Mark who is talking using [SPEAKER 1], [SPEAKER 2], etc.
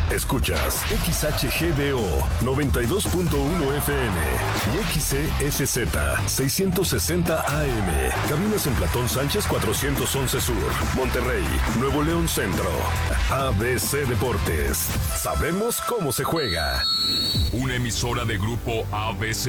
[SPEAKER 1] Escuchas XHGBO 92.1 FM y XCSZ 660 AM. Cabinas en Platón Sánchez 411 Sur, Monterrey, Nuevo León Centro. ABC Deportes. Sabemos cómo se juega.
[SPEAKER 2] Una emisora de Grupo ABC.